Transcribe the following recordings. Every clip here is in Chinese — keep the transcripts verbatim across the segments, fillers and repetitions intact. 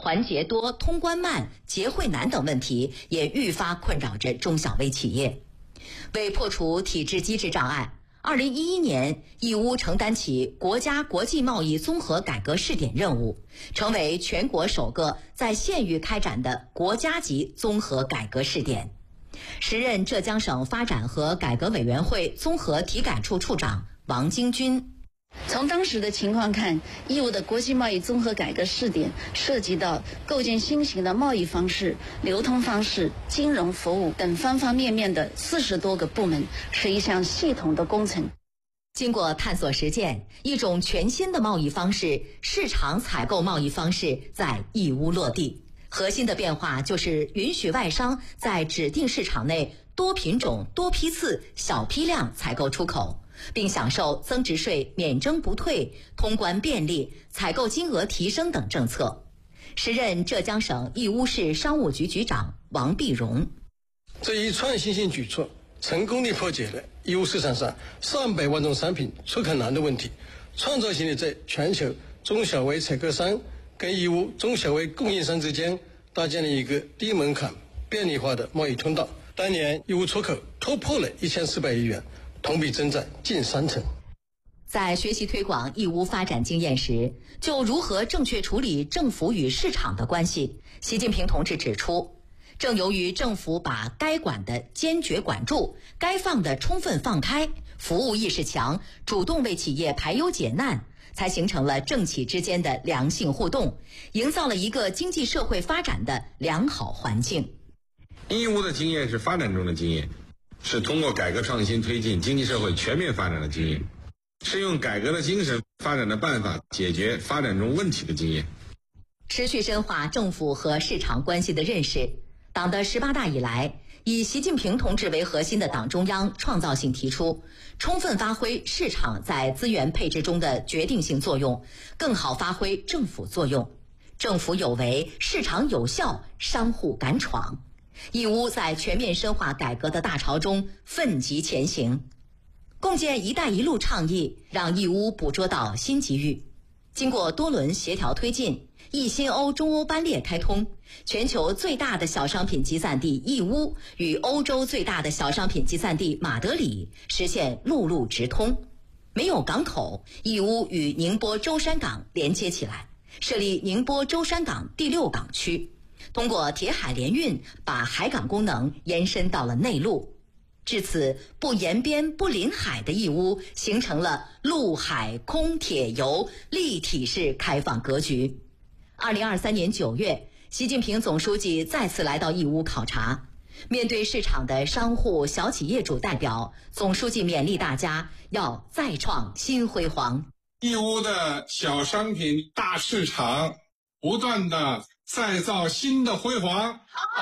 环节多、通关慢、结汇难等问题也愈发困扰着中小微企业。为破除体制机制障碍，二零一一年，义乌承担起国家国际贸易综合改革试点任务，成为全国首个在县域开展的国家级综合改革试点。时任浙江省发展和改革委员会综合体改处处长王京军。 从当时的情况看，义乌的国际贸易综合改革试点涉及到构建新型的贸易方式、流通方式、金融服务等方方面面的四十多个部门，是一项系统的工程。 经过探索实践，一种全新的贸易方式——市场采购贸易方式在义乌落地。核心的变化就是允许外商在指定市场内多品种、多批次、小批量采购出口，并享受增值税免征不退、通关便利、采购金额提升等政策。时任浙江省义乌市商务局局长王碧荣。 这一创新性举措成功地破解了义乌市场上上百万种商品出口难的问题，创造性的在全球中小微采购商跟义乌中小微供应商之间搭建了一个低门槛、便利化的贸易通道。当年义乌出口突破了一千四百亿元，同比增长近三成。 在学习推广义乌发展经验时，就如何正确处理政府与市场的关系，习近平同志指出，正由于政府把该管的坚决管住，该放的充分放开，服务意识强，主动为企业排忧解难，才形成了政企之间的良性互动，营造了一个经济社会发展的良好环境。 义乌的经验是发展中的经验，是通过改革创新推进经济社会全面发展的经验，是用改革的精神、发展的办法解决发展中问题的经验。 持续深化政府和市场关系的认识，党的十八大以来，以习近平同志为核心的党中央创造性提出，充分发挥市场在资源配置中的决定性作用，更好发挥政府作用。政府有为，市场有效，商户敢闯。义乌在全面深化改革的大潮中奋楫前行，共建“一带一路”倡议让义乌捕捉到新机遇。经过多轮协调推进，义新欧中欧班列开通，全球最大的小商品集散地义乌与欧洲最大的小商品集散地马德里实现陆路直通。没有港口，义乌与宁波舟山港连接起来，设立宁波舟山港第六港区。通过铁海联运，把海港功能延伸到了内陆。至此，不沿边不临海的义乌形成了陆海空铁邮立体式开放格局。二零二三年九月，习近平总书记再次来到义乌考察，面对市场的商户、小企业主代表，总书记勉励大家要再创新辉煌。 义乌的小商品大市场不断的再造新的辉煌。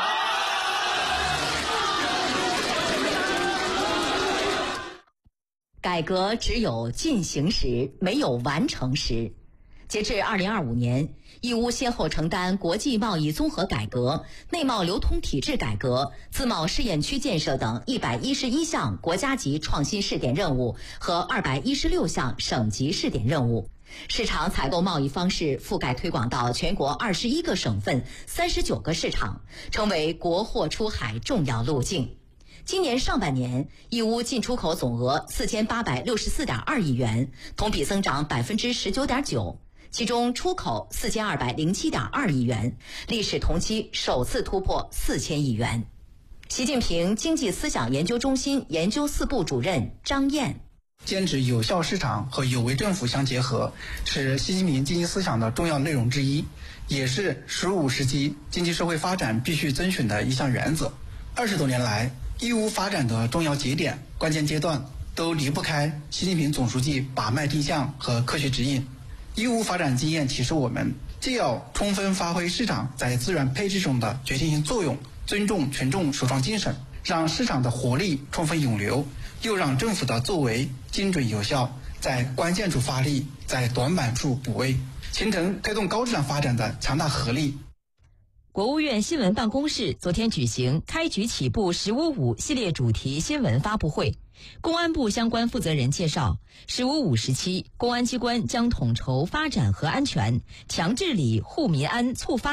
改革只有进行时，没有完成时。截至二零二五年，义乌先后承担国际贸易综合改革、内贸流通体制改革、自贸试验区建设等一百一十一项国家级创新试点任务和二百一十六项省级试点任务。市场采购贸易方式覆盖推广到全国二十一个省份、三十九个市场，成为国货出海重要路径。今年上半年，义乌进出口总额四千八百六十四点二亿元，同比增长百分之十九点九。其中出口四千二百零七点二亿元，历史同期首次突破四千亿元。习近平经济思想研究中心研究四部主任张燕。 坚持有效市场和有为政府相结合，是习近平经济思想的重要内容之一，也是“十五”时期经济社会发展必须遵循的一项原则。二十多年来，义乌发展的重要节点、关键阶段都离不开习近平总书记把脉定向和科学指引。义乌发展经验启示我们，既要充分发挥市场在资源配置中的决定性作用，尊重群众首创精神，让市场的活力充分涌流，又让政府的作为精准有效，在关键处发力，在短板处补位，形成推动高质量发展的强大合力。 国务院新闻办公室昨天举行开局起步十五五系列主题新闻发布会。公安部相关负责人介绍，十五五时期，公安机关将统筹发展和安全，强治理护民安促发